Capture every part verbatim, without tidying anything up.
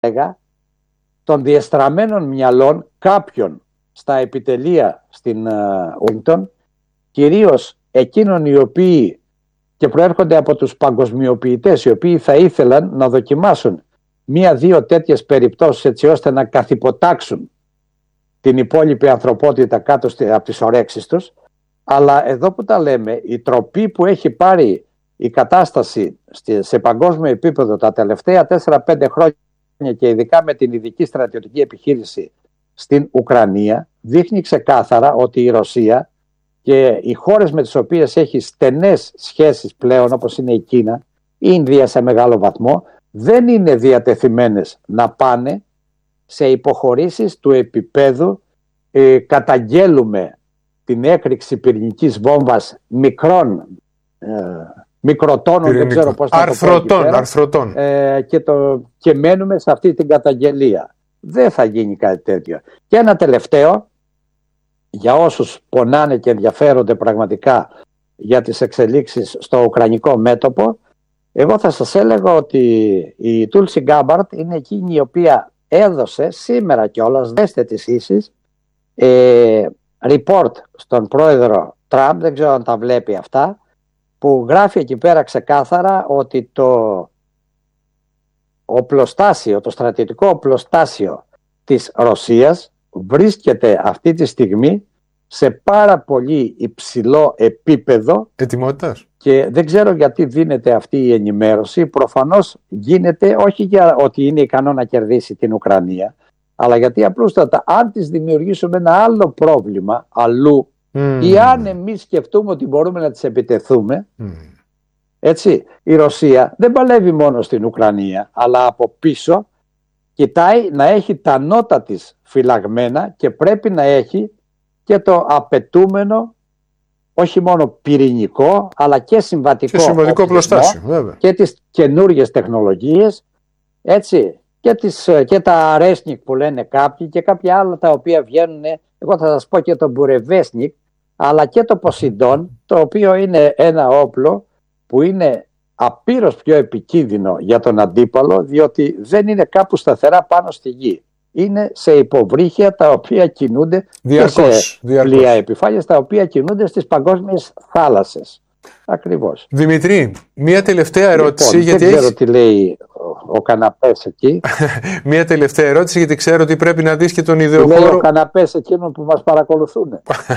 έλεγα, των διεστραμμένων μυαλών κάποιων στα επιτελεία στην Ουίνγκτον, κυρίως εκείνων οι οποίοι και προέρχονται από τους παγκοσμιοποιητές, οι οποίοι θα ήθελαν να δοκιμάσουν μία-δύο τέτοιες περιπτώσεις έτσι ώστε να καθυποτάξουν την υπόλοιπη ανθρωπότητα κάτω από τις ορέξεις τους. Αλλά εδώ που τα λέμε, η τροπή που έχει πάρει η κατάσταση σε παγκόσμιο επίπεδο τα τελευταία τέσσερα πέντε χρόνια και ειδικά με την ειδική στρατιωτική επιχείρηση στην Ουκρανία, δείχνει ξεκάθαρα ότι η Ρωσία και οι χώρες με τις οποίες έχει στενές σχέσεις πλέον, όπως είναι η Κίνα, η Ινδία σε μεγάλο βαθμό, δεν είναι διατεθειμένες να πάνε σε υποχωρήσεις του επίπεδου ε, καταγγέλουμε την έκρηξη πυρηνικής βόμβας μικρών ε, μικροτόνων, Πυρηνικό. δεν ξέρω πώς θα αρθρωτών, το πω πέρα, αρθρωτών. Ε, και, το, και μένουμε σε αυτή την καταγγελία. Δεν θα γίνει κάτι τέτοιο. Και ένα τελευταίο, για όσους πονάνε και ενδιαφέρονται πραγματικά για τις εξελίξεις στο ουκρανικό μέτωπο, εγώ θα σας έλεγα ότι η Tulsi Gabbard είναι εκείνη η οποία έδωσε σήμερα κιόλας, δέστε τις ίσεις, ε, report στον πρόεδρο Τραμπ, δεν ξέρω αν τα βλέπει αυτά, που γράφει εκεί πέρα ξεκάθαρα ότι το οπλοστάσιο, το στρατιωτικό οπλοστάσιο της Ρωσίας βρίσκεται αυτή τη στιγμή σε πάρα πολύ υψηλό επίπεδο ετοιμότητας. Και δεν ξέρω γιατί δίνεται αυτή η ενημέρωση. Προφανώς γίνεται όχι για ότι είναι ικανό να κερδίσει την Ουκρανία, αλλά γιατί απλούστατα αν της δημιουργήσουμε ένα άλλο πρόβλημα αλλού mm. ή αν εμείς σκεφτούμε ότι μπορούμε να της επιτεθούμε, mm. έτσι, η Ρωσία δεν παλεύει μόνο στην Ουκρανία, αλλά από πίσω κοιτάει να έχει τα νότα της φυλαγμένα και πρέπει να έχει και το απαιτούμενο όχι μόνο πυρηνικό αλλά και συμβατικό, και συμβατικό πλωστάσιο, βέβαια. Και τις καινούργιες τεχνολογίες, έτσι, και, τις, και τα αρέσνικ που λένε κάποιοι και κάποια άλλα τα οποία βγαίνουν, εγώ θα σας πω και το μπουρεβέσνικ, αλλά και το Ποσειδόν, το οποίο είναι ένα όπλο που είναι απείρως πιο επικίνδυνο για τον αντίπαλο, διότι δεν είναι κάπου σταθερά πάνω στη γη. Είναι σε υποβρύχια τα οποία κινούνται διαρκώς, και σε διαρκώς. πλοία επιφάνειας τα οποία κινούνται στις παγκόσμιες θάλασσες. Ακριβώς. Δημητρή, μία τελευταία ερώτηση. Λοιπόν, γιατί δεν ξέρω έχει... τι λέει ο, ο καναπές εκεί. Μία τελευταία ερώτηση, γιατί ξέρω ότι πρέπει να δεις και τον ιδεοχώρο. Λέει ο καναπές εκείνων που μας παρακολουθούν.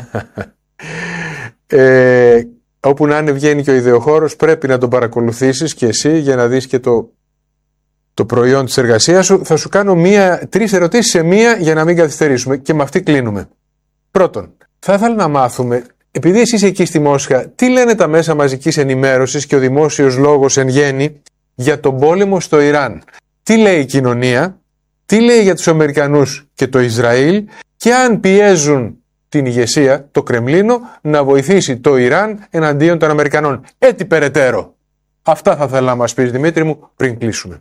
ε, όπου να είναι βγαίνει και ο ιδεοχώρος, πρέπει να τον παρακολουθήσεις και εσύ για να δεις και το... το προϊόν της εργασίας σου. Θα σου κάνω μία, τρεις ερωτήσεις σε μία για να μην καθυστερήσουμε και με αυτή κλείνουμε. Πρώτον, θα ήθελα να μάθουμε, επειδή εσύ είσαι εκεί στη Μόσχα, τι λένε τα μέσα μαζικής ενημέρωσης και ο δημόσιος λόγος εν γέννη για τον πόλεμο στο Ιράν. Τι λέει η κοινωνία, τι λέει για τους Αμερικανούς και το Ισραήλ και αν πιέζουν την ηγεσία, το Κρεμλίνο, να βοηθήσει το Ιράν εναντίον των Αμερικανών. Έτσι περαιτέρω. Αυτά θα ήθελα να μας πεις, Δημήτρη μου, πριν κλείσουμε.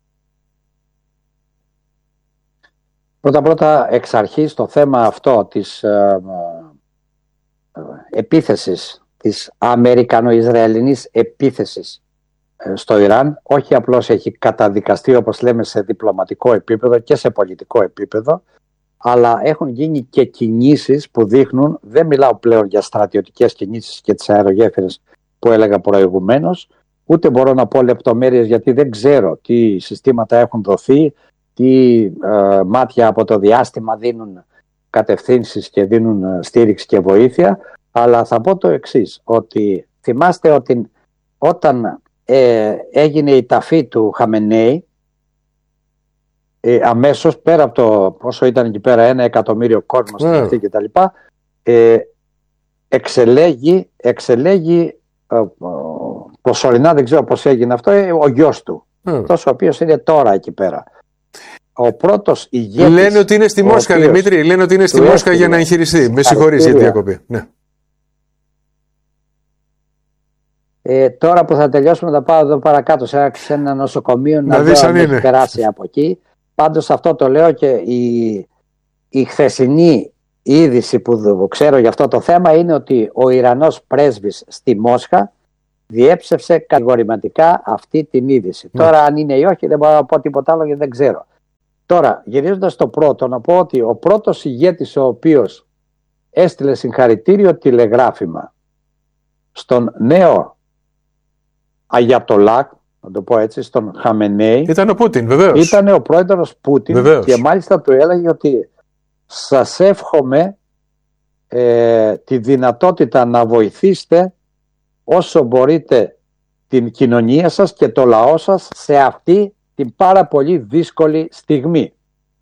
Πρώτα-πρώτα, εξ αρχής, το θέμα αυτό της ε, ε, επίθεσης, της αμερικανο-ισραηλινής επίθεσης ε, στο Ιράν, όχι απλώς έχει καταδικαστεί, όπως λέμε, σε διπλωματικό επίπεδο και σε πολιτικό επίπεδο, αλλά έχουν γίνει και κινήσεις που δείχνουν, δεν μιλάω πλέον για στρατιωτικές κινήσεις και τις αερογέφυρες που έλεγα προηγουμένως, ούτε μπορώ να πω λεπτομέρειες γιατί δεν ξέρω τι συστήματα έχουν δοθεί, τι ε, μάτια από το διάστημα δίνουν κατευθύνσεις και δίνουν ε, στήριξη και βοήθεια, αλλά θα πω το εξής, ότι θυμάστε ότι όταν ε, έγινε η ταφή του Χαμενέη, ε, αμέσως πέρα από το πόσο ήταν εκεί πέρα ένα εκατομμύριο κόσμος στην αυτή και τα λοιπά, ε, εξελέγει, εξελέγει ε, προσωρινά, δεν ξέρω πώς έγινε αυτό, ε, ο γιος του, mm. αυτός ο οποίος είναι τώρα εκεί πέρα. Ο πρώτος ηγέτης. Λένε ότι είναι στη Μόσχα, οποίος... Δημήτρη. Λένε ότι είναι στη Μόσχα για να εγχειριστεί. Με συγχωρείς για τη διακοπή. Ναι. Ε, τώρα που θα τελειώσουμε, θα πάω εδώ παρακάτω σε ένα νοσοκομείο να, να δω αν έχει περάσει από εκεί. Πάντως αυτό το λέω και η, η χθεσινή είδηση που ξέρω για αυτό το θέμα είναι ότι ο Ιρανός πρέσβης στη Μόσχα διέψευσε κατηγορηματικά αυτή την είδηση. Ναι. Τώρα, αν είναι ή όχι, δεν μπορώ να πω τίποτα άλλο γιατί δεν ξέρω. Τώρα, γυρίζοντας στο πρώτο, να πω ότι ο πρώτος ηγέτης ο οποίος έστειλε συγχαρητήριο τηλεγράφημα στον νέο Αγιατολά, να το πω έτσι, στον Χαμενέη, ήταν ο Πούτιν, βεβαίως. Ήταν ο πρόεδρος Πούτιν, βεβαίως. Και μάλιστα του έλεγε ότι σας εύχομαι ε, τη δυνατότητα να βοηθήσετε όσο μπορείτε την κοινωνία σας και το λαό σας σε αυτή την πάρα πολύ δύσκολη στιγμή.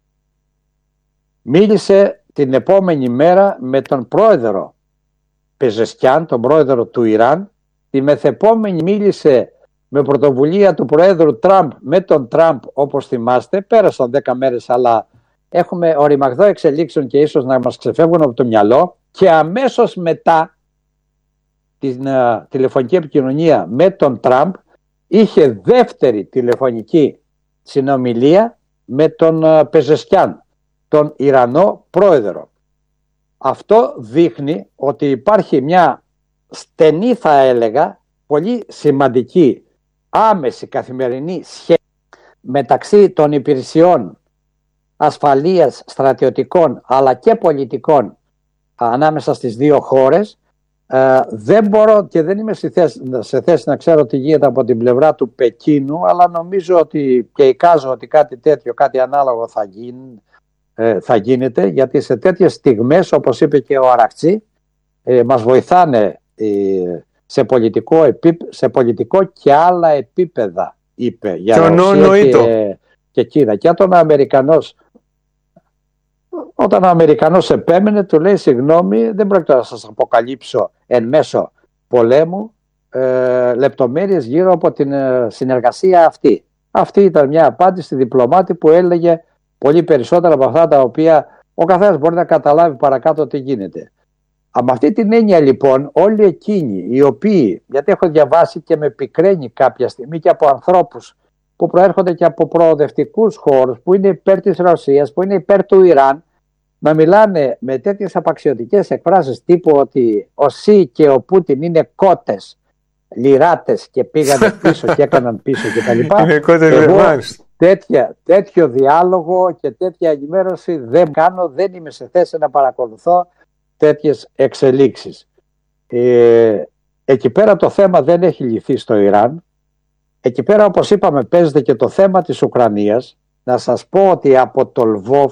Μίλησε την επόμενη μέρα με τον πρόεδρο Πεζεσκιάν, τον πρόεδρο του Ιράν. Τη μεθεπόμενη μίλησε με πρωτοβουλία του πρόεδρου Τραμπ με τον Τραμπ, όπως θυμάστε. Πέρασαν δέκα μέρες, αλλά έχουμε οριμαγδό εξελίξεων και ίσως να μας ξεφεύγουν από το μυαλό. Και αμέσως μετά την uh, τηλεφωνική επικοινωνία με τον Τραμπ είχε δεύτερη τηλεφωνική συνομιλία με τον uh, Πεζεσκιάν, τον Ιρανό πρόεδρο. Αυτό δείχνει ότι υπάρχει μια στενή, θα έλεγα, πολύ σημαντική άμεση καθημερινή σχέση μεταξύ των υπηρεσιών ασφαλείας στρατιωτικών αλλά και πολιτικών ανάμεσα στις δύο χώρες. Ε, δεν μπορώ και δεν είμαι σε θέση, σε θέση να ξέρω τι γίνεται από την πλευρά του Πεκίνου, αλλά νομίζω ότι και εικάζω ότι κάτι τέτοιο, κάτι ανάλογο θα, γίνει, ε, θα γίνεται, γιατί σε τέτοιες στιγμές, όπως είπε και ο Αραχτσί, ε, μας βοηθάνε ε, σε, πολιτικό επίπ, σε πολιτικό και άλλα επίπεδα, είπε, για Ρωσία και, και Κίνα. Και όταν ο Αμερικανός Όταν ο Αμερικανός επέμενε, του λέει συγγνώμη, δεν πρόκειται να σας αποκαλύψω εν μέσω πολέμου ε, λεπτομέρειες γύρω από την ε, συνεργασία αυτή. Αυτή ήταν μια απάντηση διπλωμάτη που έλεγε πολύ περισσότερα από αυτά τα οποία ο καθένας μπορεί να καταλάβει παρακάτω τι γίνεται. Με αυτή την έννοια λοιπόν όλοι εκείνοι οι οποίοι, γιατί έχω διαβάσει και με πικραίνει κάποια στιγμή και από ανθρώπους που προέρχονται και από προοδευτικούς χώρους, που είναι υπέρ της Ρωσίας, που είναι υπέρ του Ιράν, να μιλάνε με τέτοιες απαξιωτικές εκφράσεις τύπου ότι ο Σι και ο Πούτιν είναι κότες, λιράτες και πήγανε πίσω και έκαναν πίσω κτλ. Εγώ τέτοια, τέτοιο διάλογο και τέτοια ενημέρωση δεν κάνω, δεν είμαι σε θέση να παρακολουθώ τέτοιες εξελίξεις. Ε, εκεί πέρα το θέμα δεν έχει λυθεί στο Ιράν. Εκεί πέρα, όπως είπαμε, παίζεται και το θέμα της Ουκρανίας. Να σας πω ότι από το Λβόβ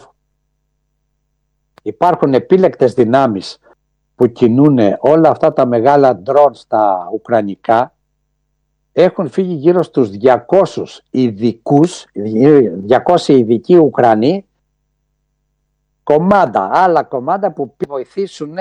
υπάρχουν επίλεκτες δυνάμεις που κινούν όλα αυτά τα μεγάλα ντρόν στα ουκρανικά. Έχουν φύγει γύρω στους διακόσιους ειδικούς, διακόσιοι ειδικοί Ουκρανοί, κομμάτα, άλλα κομμάτα που βοηθήσουν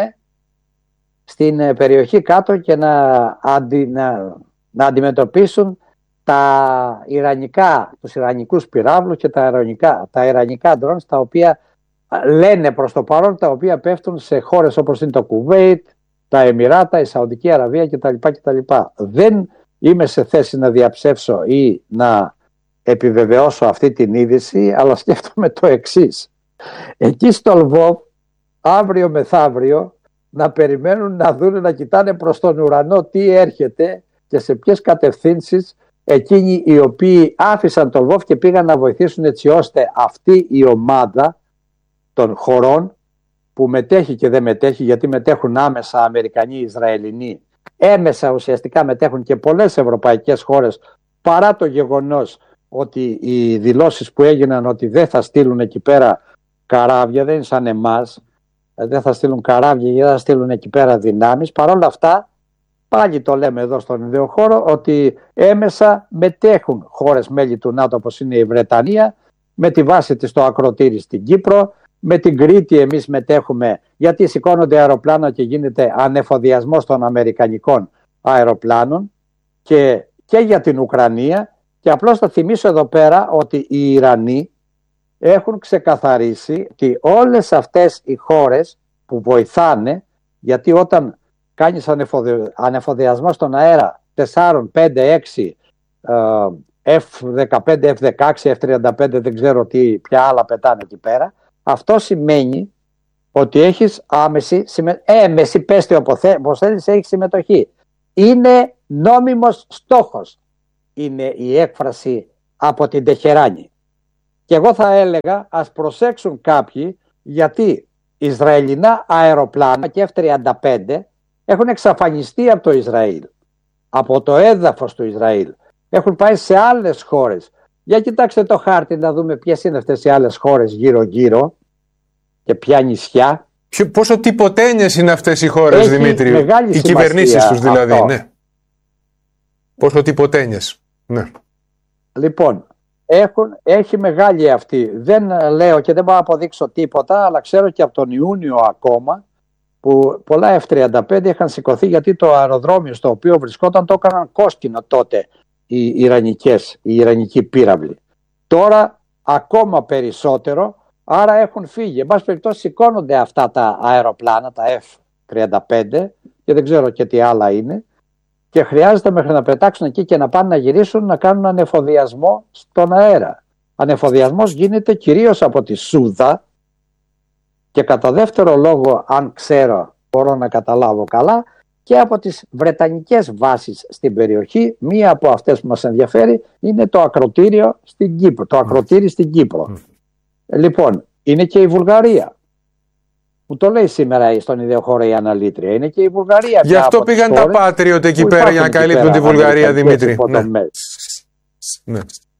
στην περιοχή κάτω και να, αντι, να, να αντιμετωπίσουν τα ιρανικά, τους ιρανικούς πυράβλους και τα ιρανικά, τα ιρανικά ντρόν, τα οποία λένε προς το παρόν, τα οποία πέφτουν σε χώρες όπως είναι το Κουβέιτ, τα Εμιράτα, η Σαουδική Αραβία κτλ. κτλ. Δεν είμαι σε θέση να διαψεύσω ή να επιβεβαιώσω αυτή την είδηση, αλλά σκέφτομαι το εξής. Εκεί στο Λβόβ, αύριο μεθαύριο, να περιμένουν να δουν, να κοιτάνε προς τον ουρανό τι έρχεται και σε ποιες κατευθύνσεις εκείνοι οι οποίοι άφησαν το Λβόβ και πήγαν να βοηθήσουν, έτσι ώστε αυτή η ομάδα των χωρών που μετέχει και δεν μετέχει, γιατί μετέχουν άμεσα Αμερικανοί, Ισραηλινοί, έμεσα ουσιαστικά μετέχουν και πολλές ευρωπαϊκές χώρες, παρά το γεγονός ότι οι δηλώσεις που έγιναν ότι δεν θα στείλουν εκεί πέρα καράβια, δεν είναι σαν εμάς, δεν θα στείλουν καράβια ή δεν θα στείλουν εκεί πέρα δυνάμεις. Παρόλα αυτά, πάλι το λέμε εδώ στον ιδεοχώρο, ότι έμεσα μετέχουν χώρες μέλη του ΝΑΤΟ όπως είναι η Βρετανία, με τη βάση της στο Ακροτήρι στην Κύπρο, με την Κρήτη εμείς μετέχουμε, γιατί σηκώνονται αεροπλάνα και γίνεται ανεφοδιασμός των αμερικανικών αεροπλάνων, και, και για την Ουκρανία. Και απλώς θα θυμίσω εδώ πέρα ότι οι Ιρανοί έχουν ξεκαθαρίσει ότι όλες αυτές οι χώρες που βοηθάνε, γιατί όταν κάνεις ανεφοδιασμό στον αέρα τέσσερα, πέντε, έξι εφ δεκαπέντε, εφ δεκαέξι, εφ τριάντα πέντε, δεν ξέρω τι, ποια άλλα πετάνε εκεί πέρα, αυτό σημαίνει ότι έχεις άμεση, έμεση, πέστε όπως θέλεις, έχεις συμμετοχή. Είναι νόμιμος στόχος, είναι η έκφραση από την Τεχεράνη. Και εγώ θα έλεγα ας προσέξουν κάποιοι, γιατί Ισραηλινά αεροπλάνα και εφ τριάντα πέντε έχουν εξαφανιστεί από το Ισραήλ, από το έδαφος του Ισραήλ. Έχουν πάει σε άλλες χώρες. Για κοιτάξτε το χάρτη να δούμε ποιες είναι αυτές οι άλλες χώρες γύρω-γύρω και ποια νησιά. Πόσο τυποτένιες είναι αυτές οι χώρες, Έχει Δημήτρη, οι κυβερνήσεις τους δηλαδή. Ναι. Πόσο τυποτένιες. Ναι. Λοιπόν, έχουν, έχει μεγάλη αυτή. Δεν λέω και δεν μπορώ να αποδείξω τίποτα, αλλά ξέρω και από τον Ιούνιο ακόμα που πολλά εφ τριάντα πέντε είχαν σηκωθεί, γιατί το αεροδρόμιο στο οποίο βρισκόταν το έκαναν κόσκινο τότε οι Ιρανικές, οι Ιρανικοί πύραυλοι. Τώρα ακόμα περισσότερο, άρα έχουν φύγει. Εν πάση περιπτώσει σηκώνονται αυτά τα αεροπλάνα, τα εφ τριάντα πέντε και δεν ξέρω και τι άλλα είναι, και χρειάζεται μέχρι να πετάξουν εκεί και να πάνε να γυρίσουν να κάνουν ανεφοδιασμό στον αέρα. Ανεφοδιασμός γίνεται κυρίως από τη Σούδα και κατά δεύτερο λόγο, αν ξέρω, μπορώ να καταλάβω καλά, και από τις βρετανικές βάσεις στην περιοχή. Μία από αυτές που μας ενδιαφέρει είναι το ακροτήριο στην Κύπρο, το ακροτήρι στην Κύπρο. Mm. Λοιπόν, είναι και η Βουλγαρία, που το λέει σήμερα στον ιδεοχώρο η αναλήτρια. Είναι και η Βουλγαρία. Γι' αυτό πήγαν τα Patriot εκεί πέρα για να καλύπτουν τη Βουλγαρία, Δημήτρη. Ναι. Ναι.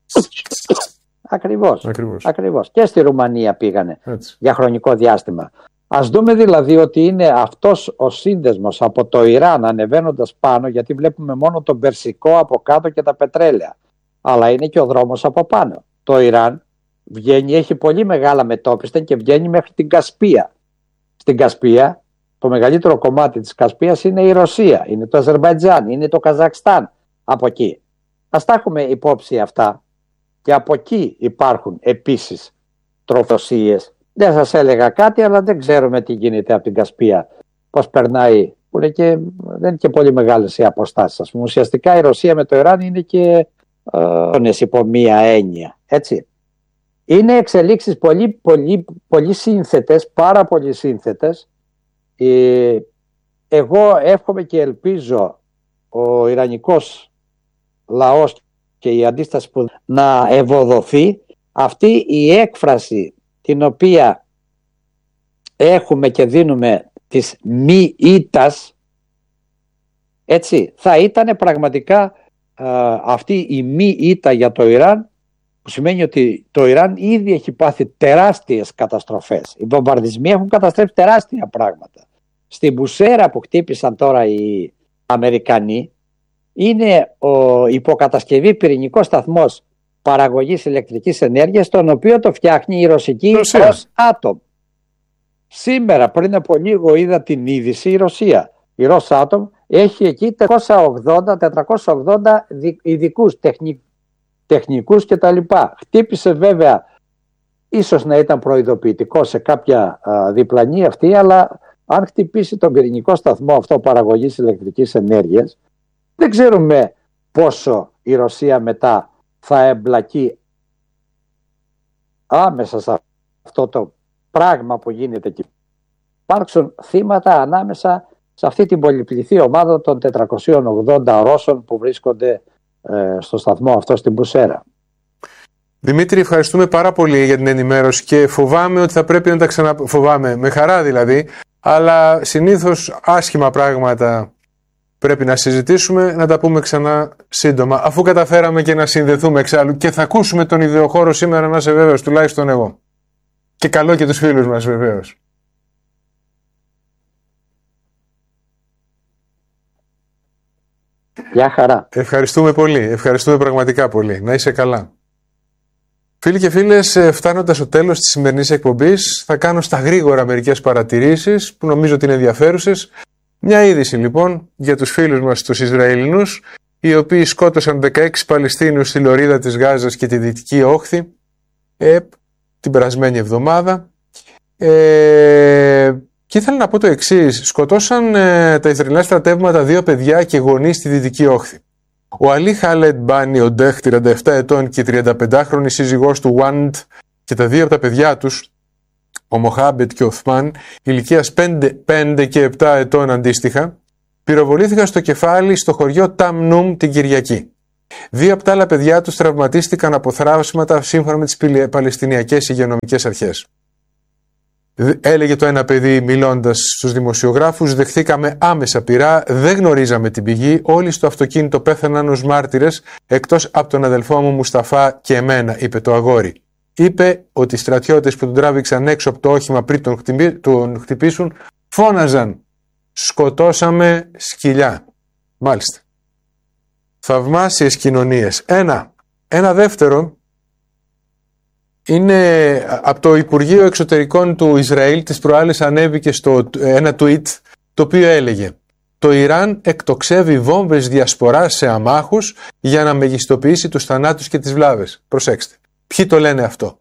Ακριβώς, Ακριβώς. Ακριβώς. Και στη Ρουμανία πήγανε. Έτσι. Για χρονικό διάστημα. Ας δούμε δηλαδή ότι είναι αυτός ο σύνδεσμος από το Ιράν ανεβαίνοντας πάνω, γιατί βλέπουμε μόνο τον Περσικό από κάτω και τα πετρέλαια. Αλλά είναι και ο δρόμος από πάνω. Το Ιράν βγαίνει, έχει πολύ μεγάλα μετώπιστα και βγαίνει μέχρι την Κασπία. Στην Κασπία, το μεγαλύτερο κομμάτι της Κασπίας είναι η Ρωσία, είναι το Αζερμπαϊτζάν, είναι το Καζακστάν από εκεί. Ας τα έχουμε υπόψη αυτά. Και από εκεί υπάρχουν επίσης τροφοσίες. Δεν σας έλεγα κάτι, αλλά δεν ξέρουμε τι γίνεται από την Κασπία. Πώς περνάει, που είναι και, δεν είναι και πολύ μεγάλες οι αποστάσεις. Ας πούμε. Ουσιαστικά η Ρωσία με το Ιράν είναι και ε, υπό μία έννοια. Έτσι. Είναι εξελίξεις πολύ, πολύ, πολύ σύνθετες, πάρα πολύ σύνθετες. Ε, εγώ εύχομαι και ελπίζω ο Ιρανικός λαός και η αντίσταση που να ευοδοθεί, αυτή η έκφραση την οποία έχουμε και δίνουμε της μη ήττας, έτσι, θα ήταν πραγματικά α, αυτή η μη ήττα για το Ιράν, που σημαίνει ότι το Ιράν ήδη έχει πάθει τεράστιες καταστροφές. Οι βομβαρδισμοί έχουν καταστρέψει τεράστια πράγματα. Στην Μπουσέρα που χτύπησαν τώρα οι Αμερικανοί, είναι ο υποκατασκευή πυρηνικός σταθμός παραγωγής ηλεκτρικής ενέργειας, τον οποίο το φτιάχνει η ρωσική Ροσάτομ. Σήμερα πριν από λίγο είδα την είδηση, η Ρωσία, η Ροσάτομ έχει εκεί τετρακόσια ογδόντα ειδικούς τεχνικ, τεχνικούς κτλ. Χτύπησε βέβαια, ίσως να ήταν προειδοποιητικό σε κάποια α, διπλανή αυτή, αλλά αν χτυπήσει τον πυρηνικό σταθμό αυτό παραγωγής ηλεκτρικής ενέργειας, δεν ξέρουμε πόσο η Ρωσία μετά θα εμπλακεί άμεσα σε αυτό το πράγμα που γίνεται εκεί. Υπάρξουν θύματα ανάμεσα σε αυτή την πολυπληθή ομάδα των τετρακοσίων ογδόντα Ρώσων που βρίσκονται ε, στο σταθμό αυτό στην Μπουσέρα. Δημήτρη, ευχαριστούμε πάρα πολύ για την ενημέρωση και φοβάμαι ότι θα πρέπει να τα ξανα... Φοβάμαι, με χαρά δηλαδή, αλλά συνήθως άσχημα πράγματα πρέπει να συζητήσουμε, να τα πούμε ξανά σύντομα, αφού καταφέραμε και να συνδεθούμε εξάλλου και θα ακούσουμε τον ιδεοχώρο σήμερα, να είσαι βέβαιος, τουλάχιστον εγώ. Και καλό και τους φίλους μας βεβαίως. Γεια χαρά. Ευχαριστούμε πολύ, ευχαριστούμε πραγματικά πολύ. Να είσαι καλά. Φίλοι και φίλες, φτάνοντας στο τέλος της σημερινής εκπομπής, θα κάνω στα γρήγορα μερικές παρατηρήσεις που νομίζω ότι είναι ενδιαφέρουσες. Μια είδηση λοιπόν για τους φίλους μας τους Ισραηλινούς, οι οποίοι σκότωσαν δεκαέξι Παλαιστίνιους στη λωρίδα της Γάζας και τη Δυτική Όχθη ε, την περασμένη εβδομάδα. Ε, και ήθελα να πω το εξής: σκοτώσαν ε, τα Ισραηλινά στρατεύματα δύο παιδιά και γονείς στη Δυτική Όχθη. Ο Αλή Χάλετ Μπάνι Οντέχ, τριάντα επτά ετών, και η τριανταπεντάχρονη σύζυγός του Βάντ και τα δύο από τα παιδιά τους, ο Μοχάμπετ και ο Οθμάν, ηλικίας πέντε και επτά ετών αντίστοιχα, πυροβολήθηκαν στο κεφάλι στο χωριό Ταμνούμ την Κυριακή. Δύο από τα άλλα παιδιά τους τραυματίστηκαν από θράψματα σύμφωνα με τις Παλαιστινιακές υγειονομικές αρχές. Έλεγε το ένα παιδί μιλώντας στους δημοσιογράφους: «Δεχθήκαμε άμεσα πειρά, δεν γνωρίζαμε την πηγή, όλοι στο αυτοκίνητο πέθαναν ως μάρτυρες, εκτός από τον αδελφό μου Μουσταφά και εμένα», είπε το αγόρι. Είπε ότι οι στρατιώτες που τον τράβηξαν έξω από το όχημα πριν τον, χτυπή, τον χτυπήσουν φώναζαν «Σκοτώσαμε σκυλιά». Μάλιστα. Θαυμάσιες κοινωνίες. Ένα. Ένα δεύτερο είναι από το Υπουργείο Εξωτερικών του Ισραήλ. Τις προάλλες ανέβηκε στο ένα tweet το οποίο έλεγε: «Το Ιράν εκτοξεύει βόμβες διασποράς σε αμάχους για να μεγιστοποιήσει τους θανάτους και τις βλάβες». Προσέξτε. Ποιοι το λένε αυτό?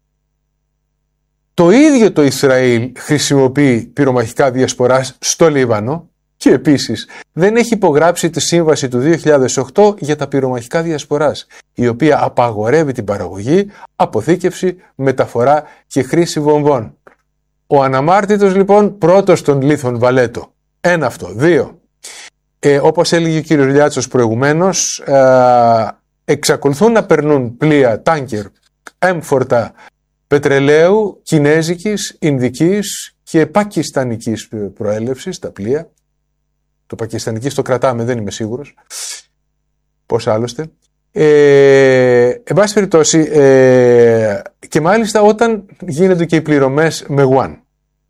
Το ίδιο το Ισραήλ χρησιμοποιεί πυρομαχικά διασποράς στο Λίβανο και επίσης δεν έχει υπογράψει τη σύμβαση του δύο χιλιάδες οκτώ για τα πυρομαχικά διασποράς, η οποία απαγορεύει την παραγωγή, αποθήκευση, μεταφορά και χρήση βομβών. Ο αναμάρτητος λοιπόν πρώτος των λίθων Βαλέτο. Ένα αυτό. Δύο. Ε, όπως έλεγε ο κύριος Λιάτσος προηγουμένως, ε, εξακολουθούν να περνούν πλοία, τάνκερ, έμφορτα πετρελαίου κινέζικης, ινδικής και πακιστανικής προέλευσης, τα πλοία. Το πακιστανικής το κρατάμε, δεν είμαι σίγουρος. Πώς άλλωστε. Ε, εν πάση περιπτώσει, ε, και μάλιστα όταν γίνονται και οι πληρωμές με γουάν.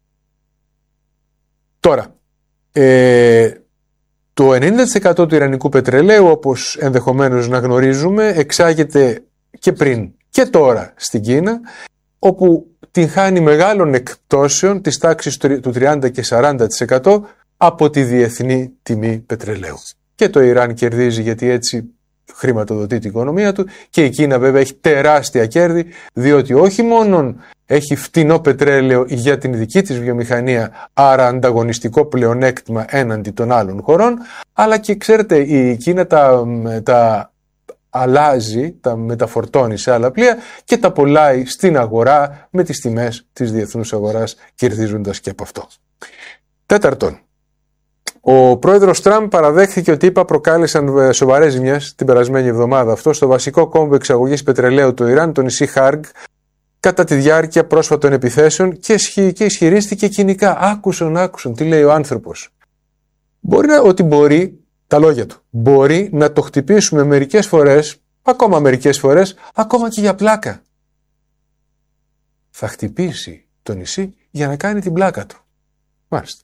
Τώρα, ε, το ενενήντα τοις εκατό του ιρανικού πετρελαίου, όπως ενδεχομένως να γνωρίζουμε, εξάγεται και πριν και τώρα στην Κίνα, όπου την χάνει μεγάλων εκπτώσεων της τάξης του τριάντα και σαράντα τοις εκατό από τη διεθνή τιμή πετρελαίου. Και το Ιράν κερδίζει γιατί έτσι χρηματοδοτεί την οικονομία του, και η Κίνα βέβαια έχει τεράστια κέρδη, διότι όχι μόνο έχει φτηνό πετρέλαιο για την δική της βιομηχανία, άρα ανταγωνιστικό πλεονέκτημα έναντι των άλλων χωρών, αλλά και ξέρετε η Κίνα τα, τα αλλάζει, τα μεταφορτώνει σε άλλα πλοία και τα πουλάει στην αγορά με τις τιμές της διεθνούς αγοράς, κερδίζοντας και από αυτό. Τέταρτον, ο πρόεδρος Τραμπ παραδέχθηκε ότι οι ΗΠΑ προκάλεσαν σοβαρές ζημιές την περασμένη εβδομάδα αυτό στο βασικό κόμβο εξαγωγής πετρελαίου του Ιράν, το νησί Χάργκ, κατά τη διάρκεια πρόσφατων επιθέσεων και, και ισχυρίστηκε κοινικά. Άκουσον, άκουσον, τι λέει ο άνθρωπος. Μπορεί να, ότι μπορεί, τα λόγια του, μπορεί να το χτυπήσουμε μερικές φορές, ακόμα μερικές φορές, ακόμα και για πλάκα. Θα χτυπήσει το νησί για να κάνει την πλάκα του. Μάλιστα.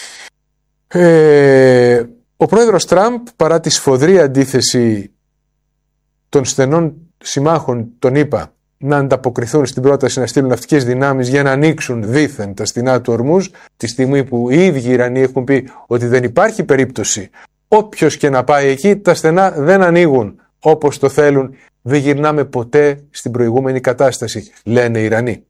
Ε, ο πρόεδρος Τραμπ, παρά τη σφοδρή αντίθεση των στενών συμμάχων των ΗΠΑ να ανταποκριθούν στην πρόταση να στείλουν ναυτικές δυνάμεις για να ανοίξουν δήθεν τα στενά του Ορμούζ, τη στιγμή που οι ίδιοι Ιρανοί έχουν πει ότι δεν υπάρχει περίπτωση όποιος και να πάει εκεί, τα στενά δεν ανοίγουν όπως το θέλουν, δεν γυρνάμε ποτέ στην προηγούμενη κατάσταση, λένε οι Ιρανοί.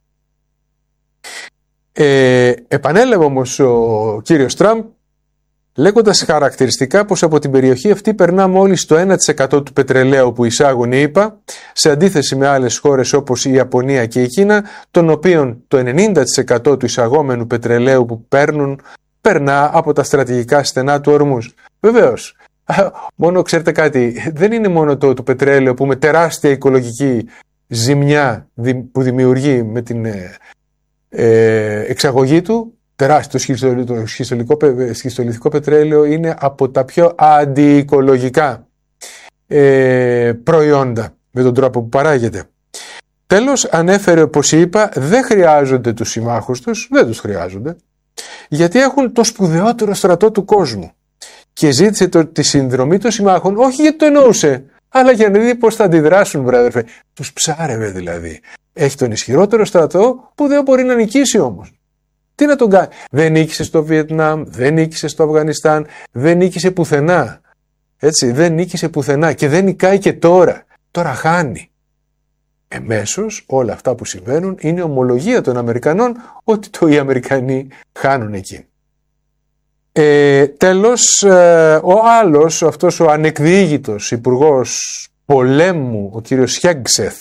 Ε, επανέλαβε όμως ο κύριος Τραμπ, λέγοντας χαρακτηριστικά πως από την περιοχή αυτή περνά μόλις το ένα τοις εκατό του πετρελαίου που εισάγουν οι ΗΠΑ, σε αντίθεση με άλλες χώρες όπως η Ιαπωνία και η Κίνα, των οποίων το ενενήντα τοις εκατό του εισαγόμενου πετρελαίου που παίρνουν περνά από τα στρατηγικά στενά του Ορμούζ. Βεβαίως, μόνο ξέρετε κάτι, δεν είναι μόνο το, το πετρέλαιο που με τεράστια οικολογική ζημιά που δημιουργεί με την ε, εξαγωγή του, τεράστιο το σχιστολιθικό πετρέλαιο είναι από τα πιο αντιοικολογικά ε, προϊόντα με τον τρόπο που παράγεται. Τέλος, ανέφερε πως οι ΗΠΑ δεν χρειάζονται τους συμμάχους τους, δεν τους χρειάζονται, γιατί έχουν το σπουδαιότερο στρατό του κόσμου. Και ζήτησε το, τη συνδρομή των συμμάχων, όχι γιατί το εννοούσε, αλλά για να δει πώς θα αντιδράσουν, βρε αδερφέ. Τους ψάρευε δηλαδή. Έχει τον ισχυρότερο στρατό που δεν μπορεί να νικήσει όμως. Τι να τον κάνει. Δεν νίκησε στο Βιετνάμ, δεν νίκησε στο Αφγανιστάν, δεν νίκησε πουθενά. Έτσι, δεν νίκησε πουθενά και δεν νικάει και τώρα. Τώρα χάνει. Εμέσως όλα αυτά που συμβαίνουν είναι ομολογία των Αμερικανών ότι το οι Αμερικανοί χάνουν εκεί. Ε, τέλος, ε, ο άλλος, αυτός ο ανεκδιήγητος υπουργός πολέμου, ο κύριος Χέγξεθ,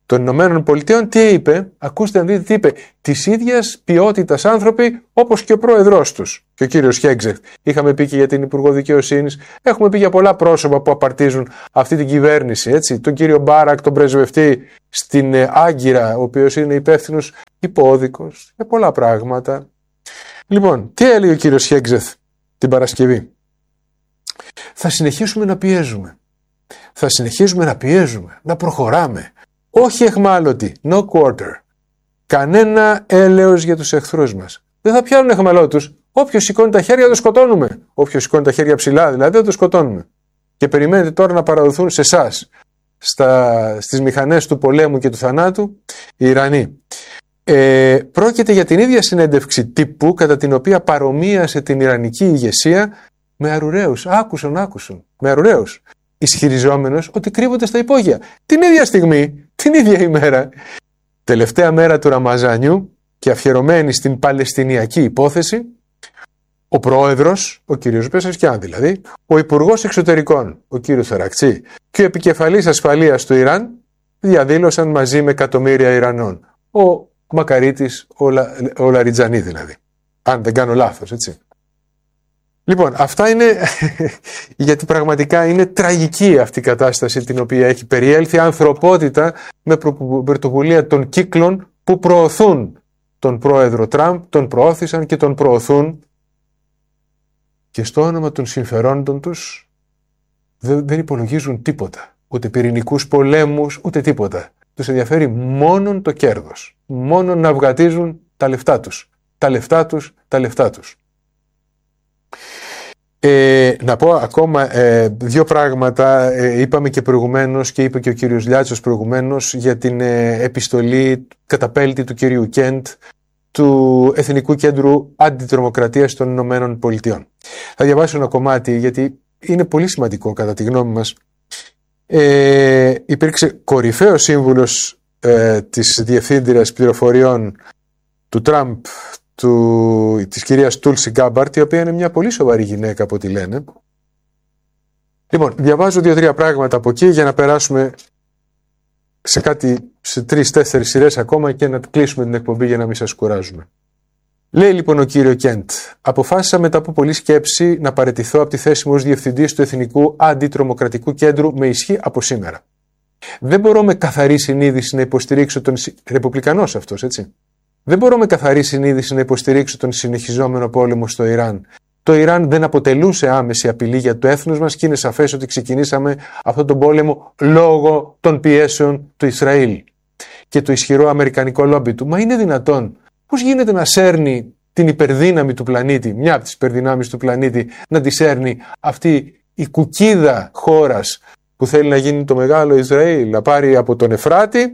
των Ηνωμένων Πολιτειών τι είπε, ακούστε να δείτε τι είπε, της ίδιας ποιότητας άνθρωποι όπως και ο πρόεδρος τους και ο κύριος Χέγκζεχτ. Είχαμε πει και για την Υπουργό Δικαιοσύνης, έχουμε πει για πολλά πρόσωπα που απαρτίζουν αυτή την κυβέρνηση, έτσι, τον κύριο Μπάρακ, τον πρεσβευτή στην Άγκυρα, ο οποίος είναι υπεύθυνος υπόδικος για πολλά πράγματα. Λοιπόν, τι έλεγε ο κύριος Χέγκζεχτ την Παρασκευή? Θα συνεχίσουμε να πιέζουμε. Θα συνεχίσουμε να πιέζουμε, να προχωράμε. Όχι εχμάλωτοι, no quarter. Κανένα έλεος για τους εχθρούς μας. Δεν θα πιάνουν εχμαλώτους. Όποιος σηκώνει τα χέρια το σκοτώνουμε. Όποιος σηκώνει τα χέρια ψηλά δηλαδή δεν το σκοτώνουμε. Και περιμένετε τώρα να παραδοθούν σε εσάς, στις μηχανές του πολέμου και του θανάτου, οι Ιρανοί. Ε, πρόκειται για την ίδια συνέντευξη τύπου κατά την οποία παρομοίασε την Ιρανική ηγεσία με αρουραίους. Άκουσαν, άκουσαν. Με αρουραίους. Ισχυριζόμενος ότι κρύβονται στα υπόγεια. Την ίδια στιγμή, την ίδια ημέρα, τελευταία μέρα του Ραμαζάνιου και αφιερωμένη στην Παλαιστινιακή υπόθεση, ο πρόεδρος, ο κύριος Πεσασκιάν δηλαδή, ο υπουργός εξωτερικών, ο κύριος Θαρακτσί και ο επικεφαλής ασφαλείας του Ιράν διαδήλωσαν μαζί με εκατομμύρια Ιρανών. Ο Μακαρίτης, ο, Λα, ο Λαριτζανί δηλαδή. Αν δεν κάνω λάθος, έτσι. Λοιπόν, αυτά είναι, γιατί πραγματικά είναι τραγική αυτή η κατάσταση την οποία έχει περιέλθει η ανθρωπότητα με πρωτοβουλία των κύκλων που προωθούν τον πρόεδρο Τραμπ, τον προώθησαν και τον προωθούν και στο όνομα των συμφερόντων τους δεν, δεν υπολογίζουν τίποτα, ούτε πυρηνικούς πολέμους, ούτε τίποτα. Τους ενδιαφέρει μόνον το κέρδος, μόνον να βγατίζουν τα λεφτά τους, τα λεφτά τους, τα λεφτά τους. Ε, να πω ακόμα ε, δύο πράγματα. Ε, είπαμε και προηγουμένως και είπε και ο κύριος Λιάτσος προηγουμένως για την ε, επιστολή καταπέλτη του κυρίου Κέντ του Εθνικού Κέντρου Αντιτρομοκρατίας των Ηνωμένων Πολιτειών. Θα διαβάσω ένα κομμάτι γιατί είναι πολύ σημαντικό κατά τη γνώμη μας. Ε, υπήρξε κορυφαίος σύμβουλος ε, της Διευθύντριας Πληροφοριών του Τραμπ, του, της κυρίας Τούλσι Γκάμπαρτ, η οποία είναι μια πολύ σοβαρή γυναίκα από ό,τι λένε. Λοιπόν, διαβάζω δύο-τρία πράγματα από εκεί για να περάσουμε σε κάτι, σε τρεις-τέσσερις σειρές ακόμα και να κλείσουμε την εκπομπή για να μην σας κουράζουμε. Λέει λοιπόν ο κύριο Κέντ, αποφάσισα μετά από πολλή σκέψη να παραιτηθώ από τη θέση μου ως διευθυντής του Εθνικού Αντιτρομοκρατικού Κέντρου με ισχύ από σήμερα. Δεν μπορώ με καθαρή συνείδηση να υποστηρίξω τον. Ρεπουμπλικανός αυτός, έτσι. Δεν μπορώ με καθαρή συνείδηση να υποστηρίξω τον συνεχιζόμενο πόλεμο στο Ιράν. Το Ιράν δεν αποτελούσε άμεση απειλή για το έθνος μας και είναι σαφές ότι ξεκινήσαμε αυτόν τον πόλεμο λόγω των πιέσεων του Ισραήλ και το ισχυρό αμερικανικό λόμπι του. Μα είναι δυνατόν? Πώς γίνεται να σέρνει την υπερδύναμη του πλανήτη, μια από τις υπερδυνάμεις του πλανήτη, να τη σέρνει αυτή η κουκίδα χώρας που θέλει να γίνει το μεγάλο Ισραήλ, να πάρει από τον Εφράτη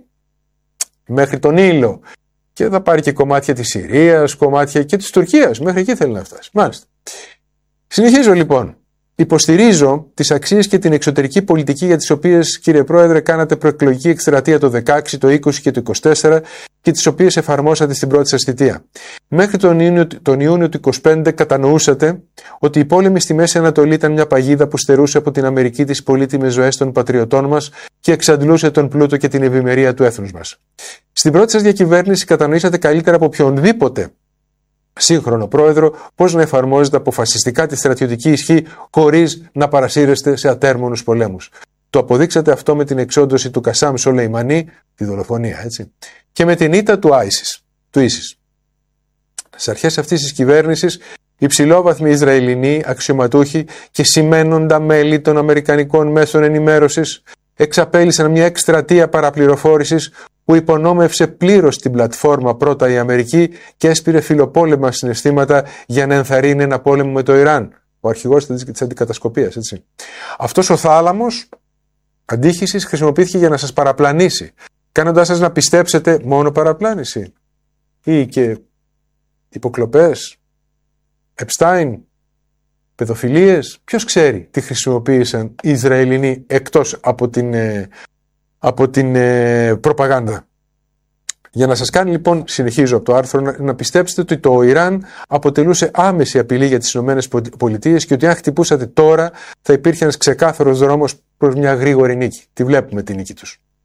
μέχρι τον Ήλο και θα πάρει και κομμάτια της Συρίας, κομμάτια και της Τουρκίας, μέχρι εκεί θέλει να φτάσει. Μάλιστα. Συνεχίζω λοιπόν. Υποστηρίζω τις αξίες και την εξωτερική πολιτική για τις οποίες, κύριε Πρόεδρε, κάνατε προεκλογική εκστρατεία το δεκαέξι, το είκοσι και το είκοσι τέσσερα και τις οποίες εφαρμόσατε στην πρώτη σας θητεία. Μέχρι τον Ιούνιο, τον Ιούνιο του είκοσι πέντε κατανοούσατε ότι η πόλεμη στη Μέση Ανατολή ήταν μια παγίδα που στερούσε από την Αμερική τις πολύτιμες ζωές των πατριωτών μας και εξαντλούσε τον πλούτο και την ευημερία του έθνους μας. Στην πρώτη σας διακυβέρνηση κατανοήσατε καλύτερα από οποιονδήποτε σύγχρονο πρόεδρο πώς να εφαρμόζετε αποφασιστικά τη στρατιωτική ισχύ χωρίς να παρασύρεστε σε ατέρμονους πολέμους. Το αποδείξατε αυτό με την εξόντωση του Κασάμ Σολεϊμανί, τη δολοφονία, έτσι, και με την ήττα του Άισις, του Ίσις. Στις αρχές αυτής της κυβέρνησης, υψηλόβαθμοι Ισραηλινοί αξιωματούχοι και σημαίνοντα μέλη των Αμερικανικών μέσων ενημέρωσης εξαπέλυσαν μια εκστρατεία παραπληροφόρησης που υπονόμευσε πλήρως την πλατφόρμα πρώτα η Αμερική και έσπηρε φιλοπόλεμα συναισθήματα για να ενθαρρύνει ένα πόλεμο με το Ιράν. Ο αρχηγός της αντικατασκοπίας, έτσι. Αυτός ο θάλαμος αντίχησης χρησιμοποιήθηκε για να σας παραπλανήσει, κάνοντάς σας να πιστέψετε μόνο παραπλάνηση ή και υποκλοπές, Επστάιν, παιδοφιλίες. Ποιος ξέρει τι χρησιμοποίησαν οι Ισραηλινοί εκτός από την, ε, από την ε, προπαγάνδα. Για να σας κάνει λοιπόν, συνεχίζω από το άρθρο, να, να πιστέψετε ότι το Ιράν αποτελούσε άμεση απειλή για τις ΗΠΑ και ότι αν χτυπούσατε τώρα θα υπήρχε ένας ξεκάθαρος δρόμος προς μια γρήγορη νίκη. Τη βλέπουμε τη νίκη τους.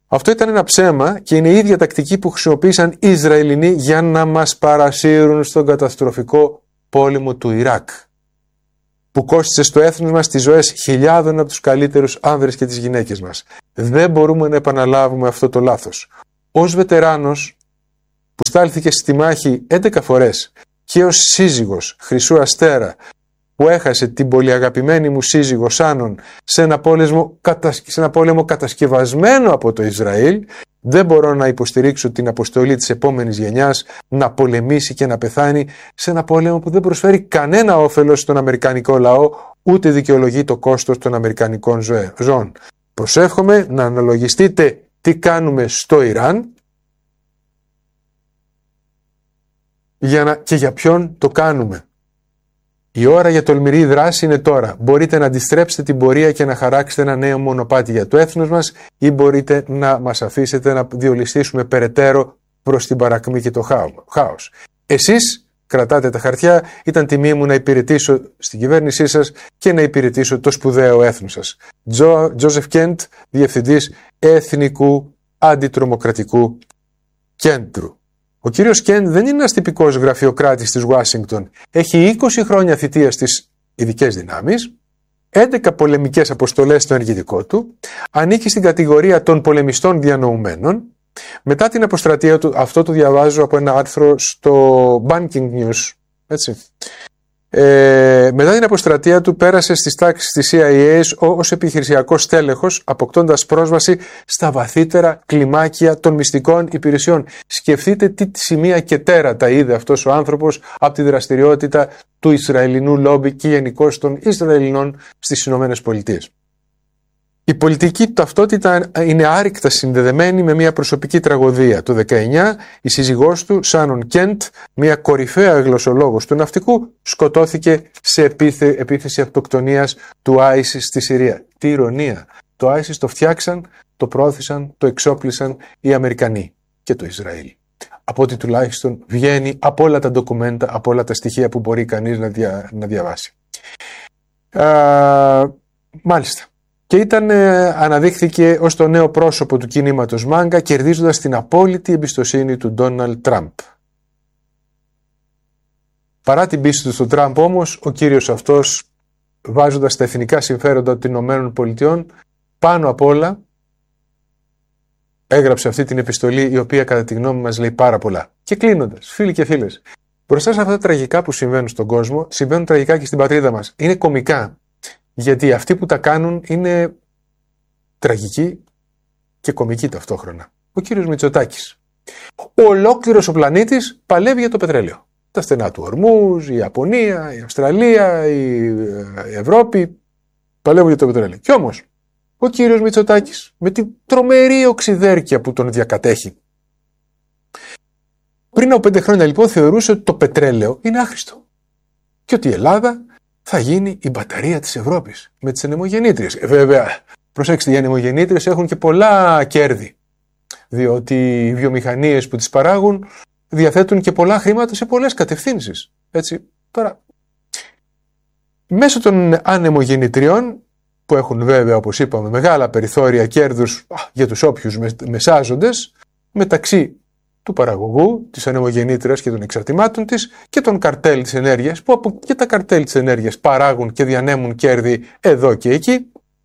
Αυτό ήταν ένα ψέμα και είναι η ίδια τακτική που χρησιμοποίησαν οι Ισραηλινοί για να μας παρασύρουν στον καταστροφικό πόλεμο του Ιράκ, που κόστισε στο έθνος μας τις ζωές χιλιάδων από τους καλύτερους άνδρες και τις γυναίκες μας. Δεν μπορούμε να επαναλάβουμε αυτό το λάθος. Ως βετεράνος που στάλθηκε στη μάχη έντεκα φορές και ως σύζυγος Χρυσού Αστέρα που έχασε την πολυαγαπημένη μου σύζυγο Σάνον σε ένα, πόλεμο, σε ένα πόλεμο κατασκευασμένο από το Ισραήλ, δεν μπορώ να υποστηρίξω την αποστολή της επόμενης γενιάς να πολεμήσει και να πεθάνει σε ένα πόλεμο που δεν προσφέρει κανένα όφελος στον αμερικανικό λαό, ούτε δικαιολογεί το κόστος των αμερικανικών ζώων. Προσεύχομαι να αναλογιστείτε τι κάνουμε στο Ιράν για να, και για ποιον το κάνουμε. Η ώρα για τολμηρή δράση είναι τώρα. Μπορείτε να αντιστρέψετε την πορεία και να χαράξετε ένα νέο μονοπάτι για το έθνος μας, ή μπορείτε να μας αφήσετε να διολυστήσουμε περαιτέρω προς την παρακμή και το χάος. Εσείς κρατάτε τα χαρτιά, ήταν τιμή μου να υπηρετήσω στην κυβέρνησή σας και να υπηρετήσω το σπουδαίο έθνος σας. Τζόζεφ Κέντ, Διευθυντής Εθνικού Αντιτρομοκρατικού Κέντρου. Ο κύριος Κέντ δεν είναι ένας τυπικός γραφειοκράτης της Ουάσιγκτον. Έχει είκοσι χρόνια θητεία στις ειδικές δυνάμεις, έντεκα πολεμικές αποστολές στο ενεργητικό του, ανήκει στην κατηγορία των πολεμιστών διανοουμένων. Μετά την αποστρατεία του, αυτό το διαβάζω από ένα άρθρο στο Banking News, έτσι. Ε, μετά την αποστρατεία του πέρασε στις τάξεις της σι άι έι ως επιχειρησιακός τέλεχος, αποκτώντας πρόσβαση στα βαθύτερα κλιμάκια των μυστικών υπηρεσιών. Σκεφτείτε τι σημεία και τέρατα είδε αυτός ο άνθρωπος από τη δραστηριότητα του Ισραηλινού λόμπι και γενικώς των Ισραηλινών στις Ηνωμένες Πολιτείες. Η πολιτική του ταυτότητα είναι άρρηκτα συνδεδεμένη με μια προσωπική τραγωδία. Το δεκαεννιά η σύζυγός του, Σάνον Κέντ, μια κορυφαία γλωσσολόγος του ναυτικού, σκοτώθηκε σε επίθε, επίθεση αυτοκτονίας του άισις στη Συρία. Τι ηρωνία! Το άισις το φτιάξαν, το πρόθεσαν, το εξόπλισαν οι Αμερικανοί και το Ισραήλ. Από ό,τι τουλάχιστον βγαίνει από όλα τα ντοκουμέντα, από όλα τα στοιχεία που μπορεί κανείς να, δια, να διαβάσει. Α, μάλιστα. Και ήταν, αναδείχθηκε ως το νέο πρόσωπο του κινήματος Μάγκα, κερδίζοντας την απόλυτη εμπιστοσύνη του Ντόναλντ Τραμπ. Παρά την πίστη του στον Τραμπ όμως, ο κύριος αυτός, βάζοντας τα εθνικά συμφέροντα των Ηνωμένων Πολιτειών πάνω απ' όλα, έγραψε αυτή την επιστολή, η οποία κατά τη γνώμη μας λέει πάρα πολλά. Και κλείνοντας, φίλοι και φίλες, μπροστά σε αυτά τα τραγικά που συμβαίνουν στον κόσμο, συμβαίνουν τραγικά και στην πατρίδα μας. Είναι κωμικά. Γιατί αυτοί που τα κάνουν είναι τραγικοί και κωμικοί ταυτόχρονα. Ο κύριος Μητσοτάκης. Ολόκληρος ο πλανήτης παλεύει για το πετρέλαιο. Τα στενά του Ορμούζ, η Ιαπωνία, η Αυστραλία, η Ευρώπη παλεύουν για το πετρέλαιο. Κι όμως, ο κύριος Μητσοτάκης με την τρομερή οξυδέρκεια που τον διακατέχει, πριν από πέντε χρόνια λοιπόν θεωρούσε ότι το πετρέλαιο είναι άχρηστο και ότι η Ελλάδα θα γίνει η μπαταρία της Ευρώπης με τις ανεμογεννήτριες. Ε, βέβαια, προσέξτε, οι ανεμογεννήτριες έχουν και πολλά κέρδη, διότι οι βιομηχανίες που τις παράγουν διαθέτουν και πολλά χρήματα σε πολλές κατευθύνσεις. Έτσι, τώρα, μέσω των ανεμογεννητριών, που έχουν βέβαια, όπως είπαμε, μεγάλα περιθώρια κέρδους για τους όποιους μεσάζοντες, μεταξύ του παραγωγού, της ανεμογεννήτριας και των εξαρτημάτων της και των καρτέλ της ενέργειας, που από και τα καρτέλ της ενέργειας παράγουν και διανέμουν κέρδη εδώ και εκεί.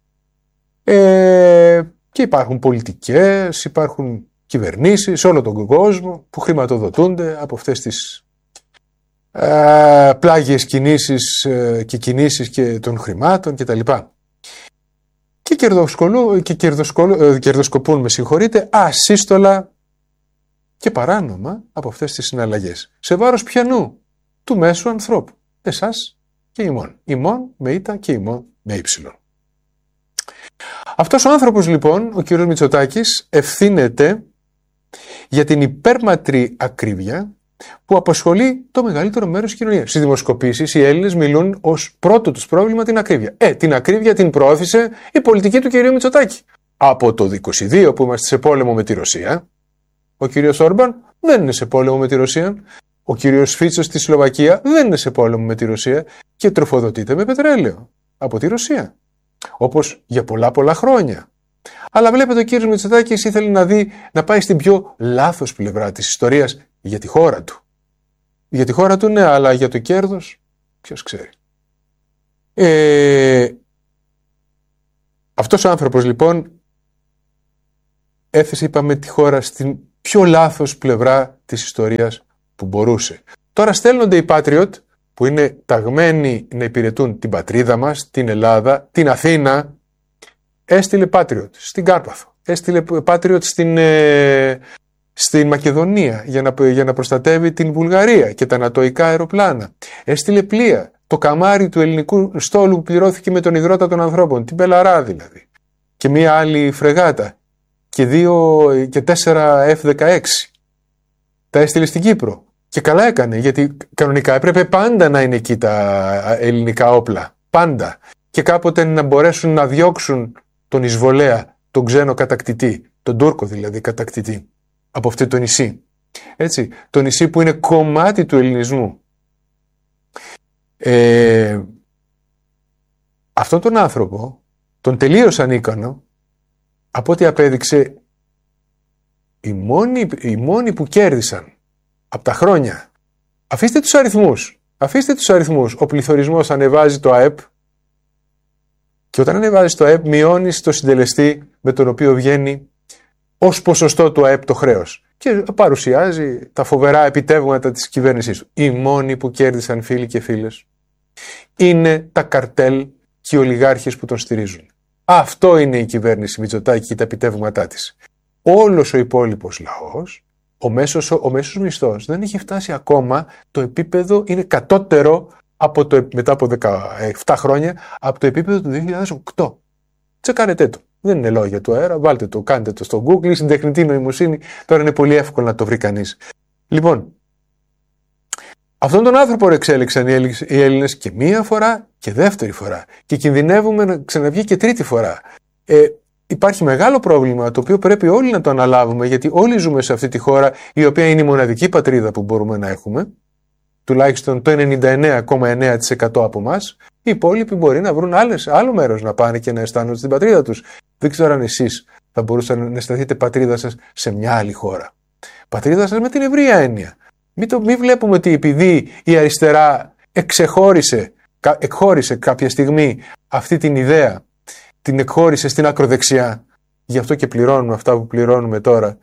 Ε, και υπάρχουν πολιτικές, υπάρχουν κυβερνήσεις σε όλο τον κόσμο που χρηματοδοτούνται από αυτές τις ε, πλάγιες κινήσεις ε, και κινήσεις και των χρημάτων κτλ. Και, και κερδοσκοπούν, με συγχωρείτε, ασύστολα και παράνομα από αυτές τις συναλλαγές. Σε βάρος ποιανού? Του μέσου ανθρώπου. Εσάς και ημών. Ημών με ήτα και ημών με ύψιλον. Αυτός ο άνθρωπος λοιπόν, ο κ. Μητσοτάκης, ευθύνεται για την υπέρματρη ακρίβεια που απασχολεί το μεγαλύτερο μέρος της κοινωνίας. Στις δημοσκοπήσεις οι Έλληνες μιλούν ως πρώτο τους πρόβλημα την ακρίβεια. Ε, την ακρίβεια την προώθησε η πολιτική του κ. Μητσοτάκη. Από το είκοσι δύο που είμαστε σε πόλεμο με τη Ρωσία, ο κύριος Όρμπαν δεν είναι σε πόλεμο με τη Ρωσία. Ο κύριος Φίτσος στη Σλοβακία δεν είναι σε πόλεμο με τη Ρωσία και τροφοδοτείται με πετρέλαιο από τη Ρωσία. Όπως για πολλά πολλά χρόνια Αλλά βλέπετε ο κύριος Μητσοτάκης ήθελε να δει, να πάει στην πιο λάθος πλευρά της ιστορίας για τη χώρα του. Για τη χώρα του ναι, αλλά για το κέρδος ποιος ξέρει. Ε, αυτός ο άνθρωπος λοιπόν έθεσε, είπαμε, τη χώρα στην πιο λάθος πλευρά της ιστορίας που μπορούσε. Τώρα στέλνονται οι Patriot που είναι ταγμένοι να υπηρετούν την πατρίδα μας, την Ελλάδα, την Αθήνα. Έστειλε Patriot στην Κάρπαθο, έστειλε Patriot στην, ε, στην Μακεδονία για να, για να προστατεύει την Βουλγαρία και τα ανατοϊκά αεροπλάνα. Έστειλε πλοία, το καμάρι του ελληνικού στόλου που πληρώθηκε με τον υδρότα των ανθρώπων, την Πελαρά δηλαδή, και μία άλλη φρεγάτα και, δύο, και τέσσερα εφ δεκαέξι. Τα έστειλε στην Κύπρο. Και καλά έκανε, γιατί κανονικά έπρεπε πάντα να είναι εκεί τα ελληνικά όπλα. Πάντα. Και κάποτε να μπορέσουν να διώξουν τον εισβολέα, τον ξένο κατακτητή, τον Τούρκο δηλαδή κατακτητή, από αυτό το νησί. Έτσι, το νησί που είναι κομμάτι του ελληνισμού. Ε, αυτόν τον άνθρωπο, τον τελείως ανίκανο, από ό,τι απέδειξε, οι μόνοι, οι μόνοι που κέρδισαν από τα χρόνια. Αφήστε τους αριθμούς. Αφήστε τους αριθμούς. Ο πληθωρισμός ανεβάζει το ΑΕΠ και όταν ανεβάζει το ΑΕΠ μειώνεις το συντελεστή με τον οποίο βγαίνει ως ποσοστό του ΑΕΠ το χρέος και παρουσιάζει τα φοβερά επιτεύγματα της κυβέρνησής του. Οι μόνοι που κέρδισαν, φίλοι και φίλες, είναι τα καρτέλ και οι ολιγάρχες που τον στηρίζουν. Αυτό είναι η κυβέρνηση Μητσοτάκη και τα επιτεύγματά της. Όλος ο υπόλοιπος λαός, Ο μέσος, ο μέσος μισθός δεν έχει φτάσει ακόμα, το επίπεδο είναι κατώτερο από το, μετά από δεκαεπτά χρόνια από το επίπεδο του δύο χιλιάδες οκτώ. Τσεκάρετε το. Δεν είναι λόγια του αέρα, βάλτε το, κάντε το στο Google, στην τεχνητή νοημοσύνη, τώρα είναι πολύ εύκολο να το βρει κανείς. Λοιπόν, αυτόν τον άνθρωπο εξέλιξαν οι Έλληνες και μία φορά και δεύτερη φορά και κινδυνεύουμε να ξαναβγεί και τρίτη φορά. Ε, Υπάρχει μεγάλο πρόβλημα το οποίο πρέπει όλοι να το αναλάβουμε, γιατί όλοι ζούμε σε αυτή τη χώρα η οποία είναι η μοναδική πατρίδα που μπορούμε να έχουμε, τουλάχιστον το ενενήντα εννέα κόμμα εννέα τοις εκατό από εμάς. Οι υπόλοιποι μπορεί να βρουν άλλες, άλλο μέρος να πάνε και να αισθάνονται στην πατρίδα τους. Δεν ξέρω αν εσείς θα μπορούσατε να αισθανθείτε πατρίδα σας σε μια άλλη χώρα. Πατρίδα σας με την ευρεία έννοια. Μην, το, μην βλέπουμε ότι επειδή η αριστερά εξεχώρισε, εκχώρησε κάποια στιγμή αυτή την ιδέα, την εκχώρησε στην ακροδεξιά, γι' αυτό και πληρώνουμε αυτά που πληρώνουμε τώρα.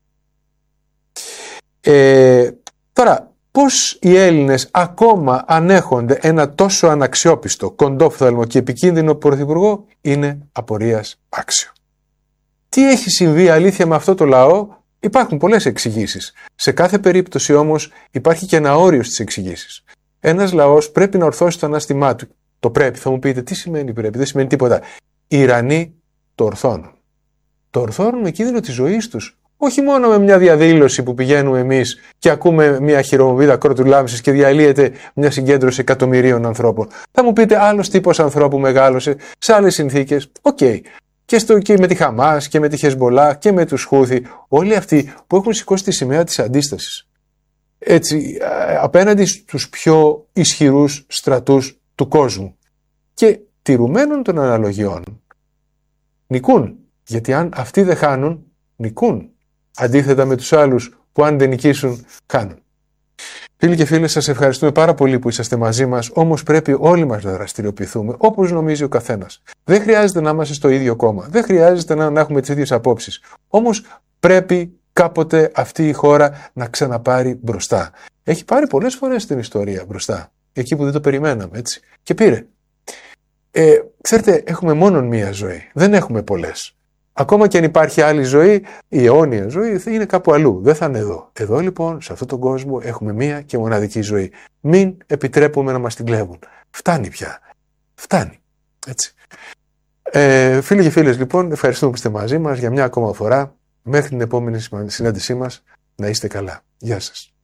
Ε, τώρα, πώς οι Έλληνες ακόμα ανέχονται ένα τόσο αναξιόπιστο, κοντόφθαλμο και επικίνδυνο πρωθυπουργό, είναι απορίας άξιο. Τι έχει συμβεί αλήθεια με αυτό το λαό? Υπάρχουν πολλές εξηγήσεις. Σε κάθε περίπτωση όμως υπάρχει και ένα όριο στις εξηγήσεις. Ένας λαός πρέπει να ορθώσει το ανάστημά του. Το πρέπει, θα μου πείτε, τι σημαίνει πρέπει? Δεν σημαίνει τίποτα. Οι Ιρανοί το ορθώνουν. Το ορθώνουν με κίνδυνο της ζωής τους. Όχι μόνο με μια διαδήλωση που πηγαίνουμε εμείς και ακούμε μια χειροβομβίδα κρότου λάμψης και διαλύεται μια συγκέντρωση εκατομμυρίων ανθρώπων. Θα μου πείτε, άλλος τύπος ανθρώπου μεγάλωσε σε άλλες συνθήκες. Οκ. Okay. Και, στο, και με τη Χαμάς και με τη Χεσμολά και με τους Χούθι. Όλοι αυτοί που έχουν σηκώσει τη σημαία της αντίστασης. Έτσι, απέναντι στους πιο ισχυρούς στρατούς του κόσμου. Και τηρουμένων των αναλογιών νικούν. Γιατί αν αυτοί δεν χάνουν, νικούν. Αντίθετα με τους άλλους που αν δεν νικήσουν, χάνουν. Φίλοι και φίλες, σας ευχαριστούμε πάρα πολύ που είσαστε μαζί μας, όμως πρέπει όλοι μας να δραστηριοποιηθούμε όπως νομίζει ο καθένας. Δεν χρειάζεται να είμαστε στο ίδιο κόμμα, δεν χρειάζεται να, να έχουμε τις ίδιες απόψεις. Όμως πρέπει κάποτε αυτή η χώρα να ξαναπάρει μπροστά. Έχει πάρει πολλές φορές στην ιστορία μπροστά, εκεί που δεν το περιμέναμε, έτσι. Και πήρε. Ε, ξέρετε, έχουμε μόνο μία ζωή, δεν έχουμε πολλές. Ακόμα και αν υπάρχει άλλη ζωή, η αιώνια ζωή είναι κάπου αλλού, δεν θα είναι εδώ. Εδώ λοιπόν, σε αυτόν τον κόσμο, έχουμε μία και μοναδική ζωή. Μην επιτρέπουμε να μας την κλέβουν. Φτάνει πια. Φτάνει. Έτσι. Ε, φίλοι και φίλες, λοιπόν, ευχαριστούμε που είστε μαζί μας για μια ακόμα φορά. Μέχρι την επόμενη συνάντησή μας, να είστε καλά. Γεια σας.